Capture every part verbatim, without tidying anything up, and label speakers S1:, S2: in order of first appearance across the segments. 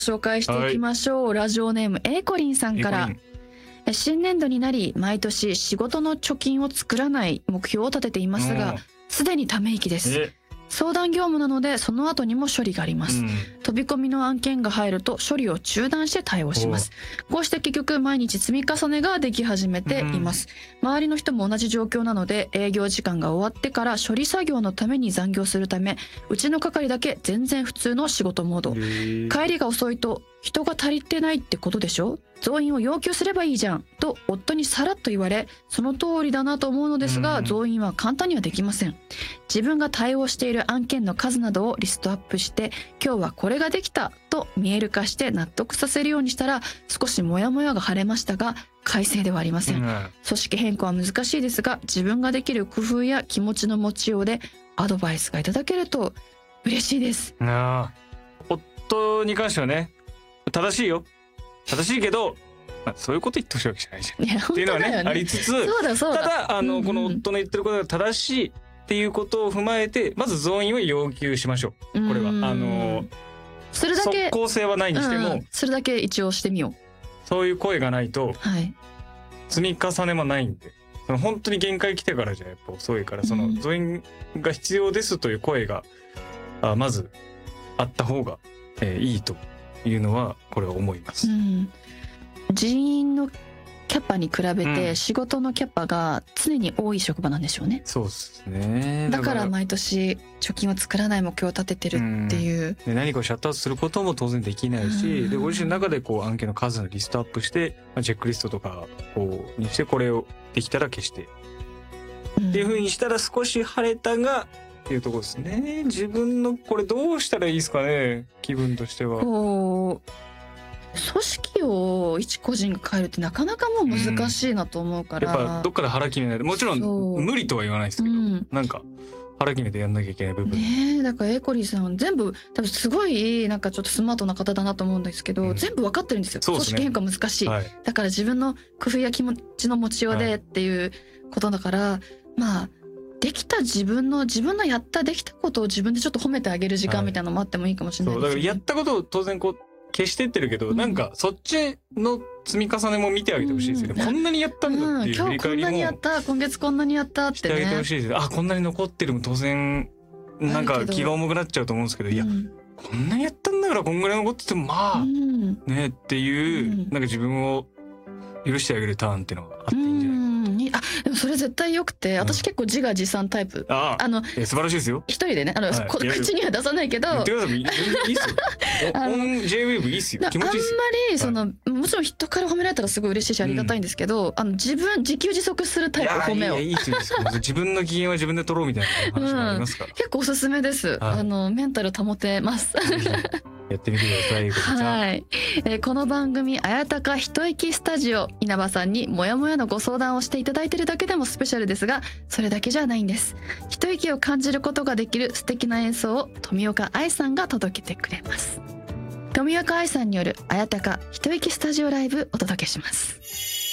S1: 紹介していきましょう、はい、ラジオネームエイコリンさんから。新年度になり毎年仕事の貯金を作らない目標を立てていますが、すでにため息です。相談業務なのでその後にも処理があります、うん、飛び込みの案件が入ると処理を中断して対応します。こうして結局毎日積み重ねができ始めています、うん、周りの人も同じ状況なので営業時間が終わってから処理作業のために残業するため、うちの係だけ全然普通の仕事モード。帰りが遅いと人が足りてないってことでしょ、増員を要求すればいいじゃんと夫にさらっと言われ、その通りだなと思うのですが、増員は簡単にはできません。自分が対応している案件の数などをリストアップして、今日はこれができたと見える化して納得させるようにしたら、少しモヤモヤが晴れましたが快晴ではありません、うん、組織変更は難しいですが、自分ができる工夫や気持ちの持ちようでアドバイスがいただけると嬉しいです。
S2: ああ、夫に関してはね、正しいよ、正しいけど、まあ、そういうこと言ってほしいわけじゃないじゃん、いやっていうのは ね, ねありつつ、
S1: そうだそうだ、
S2: ただあの、うんうん、この夫の言ってることが正しいっていうことを踏まえて、まず増員を要求しましょう。これはあの
S1: それだけ
S2: 即効性はないにしても、
S1: うん、それだけ一応してみよう。
S2: そういう声がないと、
S1: はい、
S2: 積み重ねもないんで、その本当に限界来てからじゃやっぱ遅いから、その増員が必要ですという声が、うん、あまずあった方が、えー、いいというのはこれは思います、うん、
S1: 人員のキャパに比べて仕事のキャパが常に多い職場なんでしょうね、
S2: うん、そうですね。
S1: だから毎年貯金を作らない目標を立ててるっていう、
S2: うん、で何かをシャットアウトすることも当然できないし、うん、でご自身の中でこう案件の数のリストアップして、まあ、チェックリストとかこうにして、これをできたら消して、うん、っていう風にしたら少し晴れたがっていうところですね。自分のこれどうしたらいいですかね、気分としては。
S1: こう組織を一個人が変えるってなかなかもう難しいなと思うから、
S2: うん、やっぱどっかで腹決めないと、もちろん無理とは言わないですけど、うん、なんか腹決めてやんなきゃいけない部分
S1: ねえ。だからエコリーさん全部多分すごいなんかちょっとスマートな方だなと思うんですけど、うん、全部分かってるんですよ。組織変化難しい、はい、だから自分の工夫や気持ちの持ちようでっていうことだから、はい、まあできた自分の自分のやったできたことを自分でちょっと褒めてあげる時間みたいなのもあってもいいかもしれないですね、
S2: はい、そうだからやったことを当然こう消してってるけど、うん、なんかそっちの積み重ねも見てあげてほしいですよね、うん、こんなにやったんだっていう振り返りも、
S1: うん、今日こんなにやった、今月こんなにやったってね
S2: してあげてほしいです。あ、こんなに残ってるも当然なんか気が重くなっちゃうと思うんですけど、いや、うん、こんなにやったんだからこんぐらい残っててもまあ、うん、ねっていう、うん、なんか自分を許してあげるターンっていうのがあっていいんじゃないかなと。
S1: あ、でもそれ絶対よくて、私結構自画自賛タイプ、うん、あ
S2: あの素晴らしいですよ。
S1: 一人でね、あの、はい、口には出さないけど
S2: 言ってください。いいっすよ。オン ジェイウェーブ いいっすよ。気持ちいいっすよ。
S1: あんまりその、はい、もちろん人から褒められたらすごい嬉しいしありがたいんですけど、うん、あの自分自給自足するタイプ褒めを。
S2: いやいいですよ。自分の機嫌は自分で取ろうみたいな話もありますから。うん、
S1: 結構おすすめです。はい、あのメンタル保てます。
S2: やってみてください。
S1: はい、えー、この番組あやたか一息スタジオ、稲葉さんにもやもやのご相談をしていただいているだけでもスペシャルですが、それだけじゃないんです。一息を感じることができる素敵な演奏を富岡愛さんが届けてくれます。富岡愛さんによるあやたか一息スタジオライブお届けします。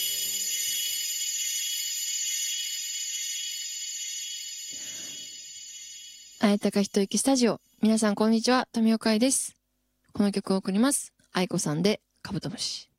S3: あやたか一息スタジオ、皆さんこんにちは、富岡愛です。この曲を送ります。愛子さんでカブトムシ。